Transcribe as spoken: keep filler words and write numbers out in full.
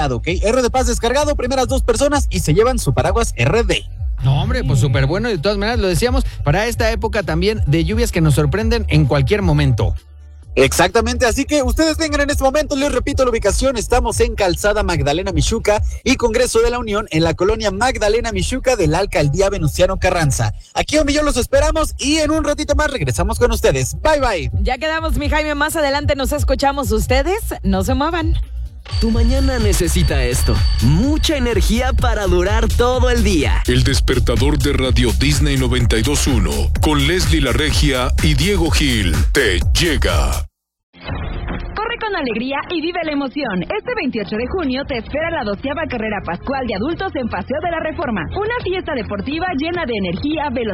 ganado, ¿ok? R D Paz descargado, primeras dos personas y se llevan su paraguas R D. No, hombre, pues súper bueno. De todas maneras, lo decíamos, para esta época también de lluvias que nos sorprenden en cualquier momento. Exactamente, así que ustedes vengan en este momento, les repito la ubicación, estamos en Calzada Magdalena Mixhuca y Congreso de la Unión en la colonia Magdalena Mixhuca de la Alcaldía Venustiano Carranza. Aquí donde yo los esperamos y en un ratito más regresamos con ustedes. Bye, bye. Ya quedamos, mi Jaime, más adelante nos escuchamos. Ustedes no se muevan. Tu mañana necesita esto, mucha energía para durar todo el día. El despertador de Radio Disney noventa y dos punto uno con Leslie La Regia y Diego Gil te llega. Corre con alegría y vive la emoción. Este veintiocho de junio te espera la doceava carrera pascual de adultos en Paseo de la Reforma. Una fiesta deportiva llena de energía, velocidad